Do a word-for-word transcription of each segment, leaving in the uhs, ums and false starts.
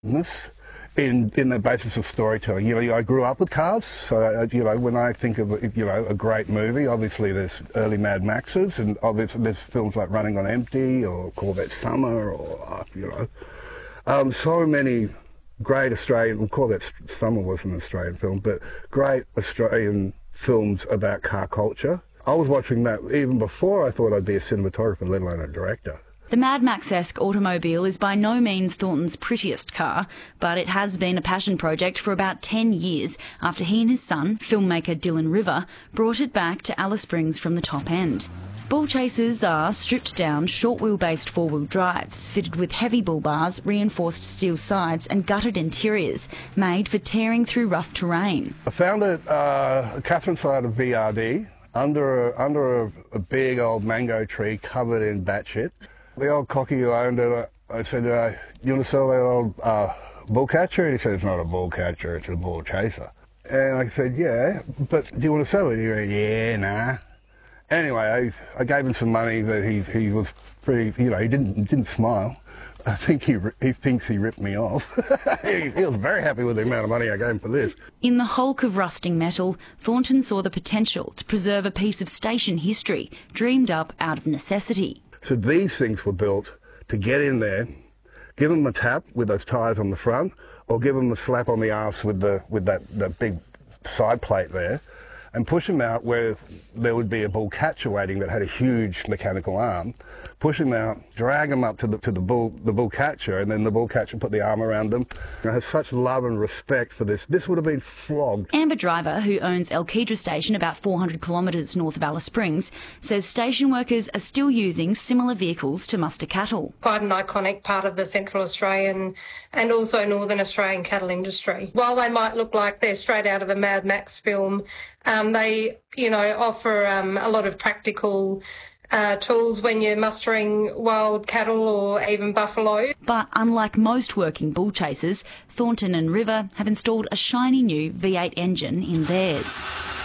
in in the basis of storytelling. You know, I grew up with cars, so you know, when I think of you know a great movie, obviously there's early Mad Maxes, and obviously there's films like Running on Empty or Corvette Summer, or you know, um, so many great Australian. Well, Corvette Summer was an Australian film, but great Australian films about car culture. I was watching that even before I thought I'd be a cinematographer, let alone a director. The Mad Max-esque automobile is by no means Thornton's prettiest car, but it has been a passion project for about ten years after he and his son, filmmaker Dylan River, brought it back to Alice Springs from the top end. Bull chasers are stripped-down, short-wheel-based four-wheel drives, fitted with heavy bull bars, reinforced steel sides and gutted interiors, made for tearing through rough terrain. I found it uh, Catherine side of V R D, under, a, under a, a big old mango tree covered in batshit. The old cocky who owned it, I said, uh, you want to sell that old uh, bull catcher? And he said, it's not a bull catcher, it's a bull chaser. And I said, yeah, but do you want to sell it? He went, yeah, nah. Anyway, I, I gave him some money that he, he was pretty, you know, he didn't, he didn't smile. I think he, he thinks he ripped me off. he, he was very happy with the amount of money I gave him for this. In the hulk of rusting metal, Thornton saw the potential to preserve a piece of station history dreamed up out of necessity. So these things were built to get in there, give them a tap with those tyres on the front, or give them a slap on the arse with the with that, that big side plate there, and push them out where there would be a bull catcher waiting that had a huge mechanical arm. Push them out, drag them up to the to the bull the bull catcher, and then the bull catcher put the arm around them. I have such love and respect for this. This would have been flogged. Amber Driver, who owns El Kedra Station about four hundred kilometres north of Alice Springs, says station workers are still using similar vehicles to muster cattle. Quite an iconic part of the Central Australian and also Northern Australian cattle industry. While they might look like they're straight out of a Mad Max film, um, they, you know, offer um, a lot of practical Uh, tools when you're mustering wild cattle or even buffalo. But unlike most working bull chasers, Thornton and River have installed a shiny new V eight engine in theirs.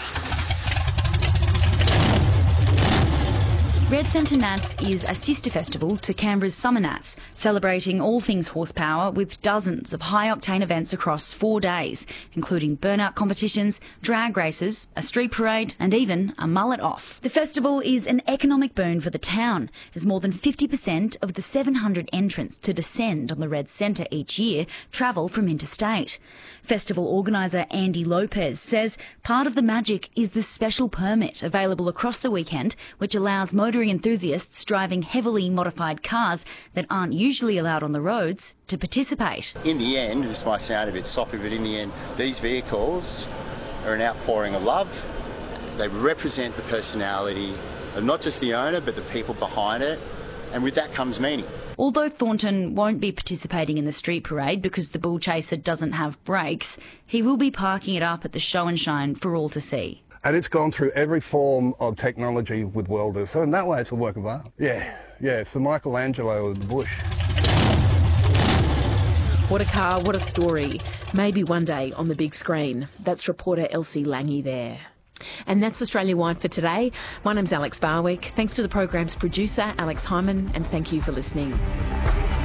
Red Centre Nats is a sister festival to Canberra's Summer Nats, celebrating all things horsepower with dozens of high-octane events across four days, including burnout competitions, drag races, a street parade and even a mullet off. The festival is an economic boon for the town, as more than fifty percent of the seven hundred entrants to descend on the Red Centre each year travel from interstate. Festival organiser Andy Lopez says part of the magic is the special permit available across the weekend, which allows motoring enthusiasts driving heavily modified cars that aren't usually allowed on the roads to participate. In the end, this might sound a bit soppy, but in the end, these vehicles are an outpouring of love. They represent the personality of not just the owner, but the people behind it, and with that comes meaning. Although Thornton won't be participating in the street parade because the bull chaser doesn't have brakes, he will be parking it up at the show and shine for all to see. And it's gone through every form of technology with welders. So in that way, it's a work of art. Yeah, yeah, it's the Michelangelo of the bush. What a car, what a story. Maybe one day on the big screen. That's reporter Elsie Lange there. And that's Australia Wide for today. My name's Alex Barwick. Thanks to the program's producer, Alex Hyman, and thank you for listening.